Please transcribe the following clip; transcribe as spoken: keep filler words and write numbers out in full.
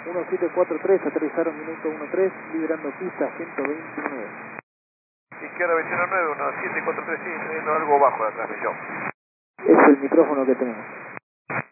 uno siete cuatro tres, aterrizaron minuto uno tres, liberando pista ciento veintinueve. Izquierda veintiuno nueve, uno siete cuatro tres, sí, estoy viendo algo bajo de la transmisión. Es el micrófono que tenemos.